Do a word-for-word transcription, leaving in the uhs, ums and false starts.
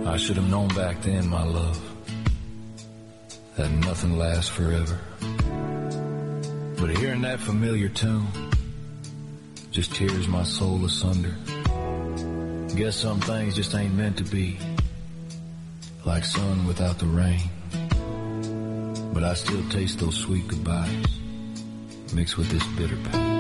I should have known back then, my love, that nothing lasts forever. But hearing that familiar tune just tears my soul asunder. Guess some things just ain't meant to be, like sun without the rain. But I still taste those sweet goodbyes mixed with this bitter pain.